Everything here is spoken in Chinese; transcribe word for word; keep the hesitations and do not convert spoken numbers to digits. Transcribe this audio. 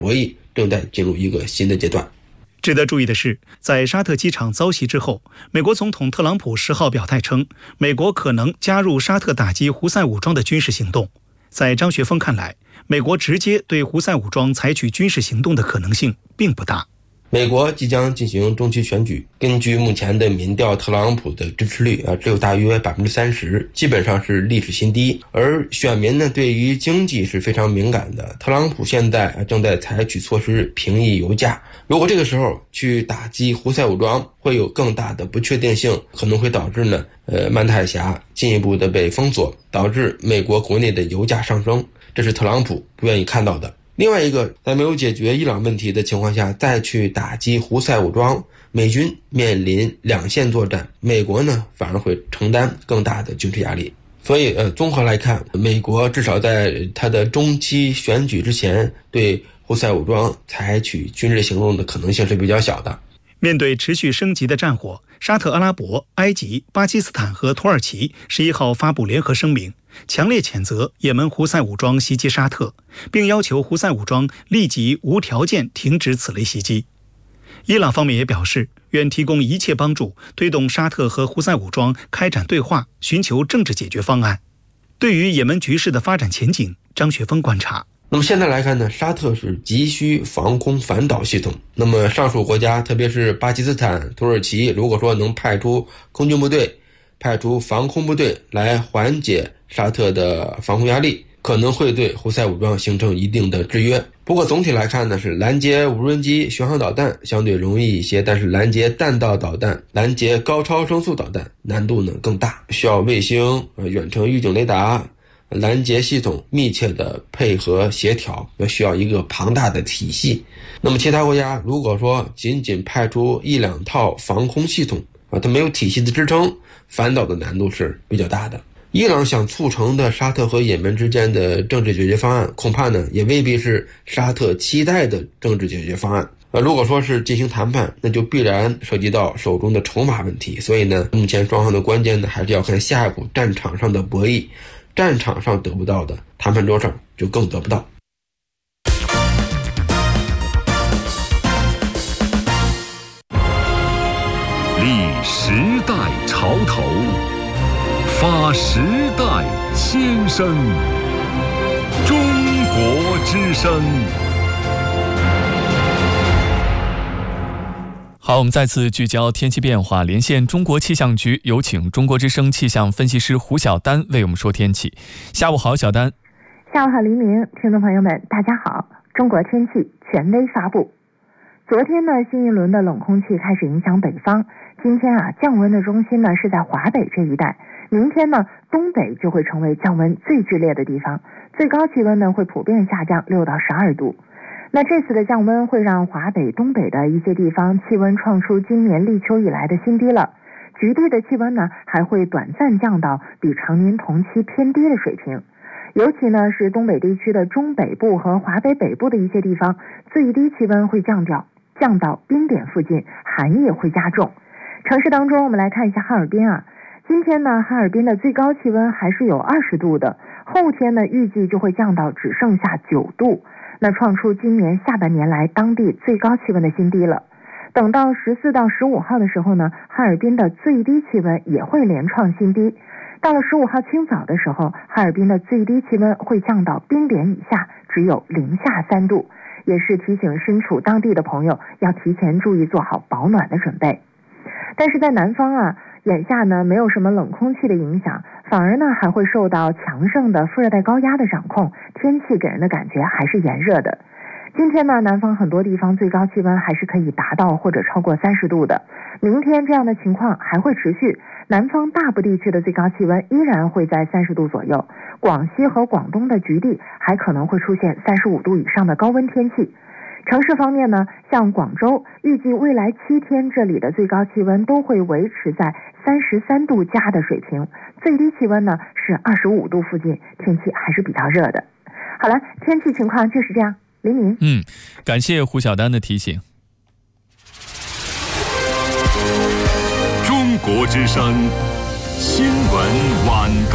博弈正在进入一个新的阶段。 值得注意的是，在沙特机场遭袭之后，美国总统特朗普十号表态称，美国可能加入沙特打击胡塞武装的军事行动。在张学峰看来，美国直接对胡塞武装采取军事行动的可能性并不大。 美国即将进行中期选举，根据目前的民调，特朗普的支持率啊只有大约百分之三十，基本上是历史新低。而选民呢，对于经济是非常敏感的。特朗普现在啊正在采取措施平抑油价，如果这个时候去打击胡塞武装，会有更大的不确定性，可能会导致呢，呃，曼特海峡进一步的被封锁，导致美国国内的油价上升，这是特朗普不愿意看到的。另外一个，在没有解决伊朗问题的情况下再去打击胡塞武装，美军面临两线作战，美国呢反而会承担更大的军事压力。所以呃，综合来看，美国至少在它的中期选举之前，对胡塞武装采取军事行动的可能性是比较小的。 面对持续升级的战火，沙特阿拉伯、埃及、巴基斯坦和土耳其十一号发布联合声明，强烈谴责也门胡塞武装袭击沙特，并要求胡塞武装立即无条件停止此类袭击。伊朗方面也表示，愿提供一切帮助，推动沙特和胡塞武装开展对话，寻求政治解决方案。对于也门局势的发展前景，张学峰观察， 那么现在来看呢，沙特是急需防空反导系统。那么上述国家，特别是巴基斯坦、土耳其，如果说能派出空军部队、派出防空部队来缓解沙特的防空压力，可能会对胡塞武装形成一定的制约。不过总体来看呢，是拦截无人机、巡航导弹相对容易一些，但是拦截弹道导弹、拦截高超声速导弹难度呢更大，需要卫星、远程预警雷达、拦截系统密切的配合协调，要需要一个庞大的体系。那么其他国家如果说仅仅派出一两套防空系统啊，它没有体系的支撑，反导的难度是比较大的。伊朗想促成的沙特和也门之间的政治解决方案，恐怕呢也未必是沙特期待的政治解决方案。呃，如果说是进行谈判，那就必然涉及到手中的筹码问题。所以呢，目前双方的关键呢，还是要看下一步战场上的博弈。战场上得不到的，谈判桌上就更得不到。 立时代潮头，发时代先声。中国之声。 好，我们再次聚焦天气变化，连线中国气象局，有请中国之声气象分析师胡晓丹为我们说天气。下午好，小丹。 下午好，黎明，听众朋友们，大家好。中国天气权威发布。昨天呢，新一轮的冷空气开始影响北方。今天啊，降温的中心呢是在华北这一带。明天呢，东北就会成为降温最剧烈的地方，最高气温呢会普遍下降六到十二度。那这次的降温会让华北、东北的一些地方气温创出今年立秋以来的新低了，局地的气温呢还会短暂降到比常年同期偏低的水平。尤其呢是东北地区的中北部和华北北部的一些地方，最低气温会降掉，降到冰点附近，寒意会加重。城市当中，我们来看一下哈尔滨啊，今天呢哈尔滨的最高气温还是有二十度的，后天呢预计就会降到只剩下九度。那创出今年下半年来当地最高气温的新低了。等到十四到十五号的时候呢，哈尔滨的最低气温也会连创新低。到了十五号清早的时候，哈尔滨的最低气温会降到冰点以下，只有零下三度，也是提醒身处当地的朋友要提前注意做好保暖的准备。但是在南方啊，眼下呢没有什么冷空气的影响，反而呢还会受到强盛的副热带高压的掌控，天气给人的感觉还是炎热的。今天呢，南方很多地方最高气温还是可以达到或者超过三十度的。明天这样的情况还会持续，南方大部地区的最高气温依然会在三十度左右，广西和广东的局地还可能会出现三十五度以上的高温天气。城市方面呢，像广州，预计未来七天这里的最高气温都会维持在三十三度加的水平，最低气温呢是二十五度附近，天气还是比较热的。好了，天气情况就是这样。黎明， 嗯，感谢胡晓丹的提醒。 中国之声新闻晚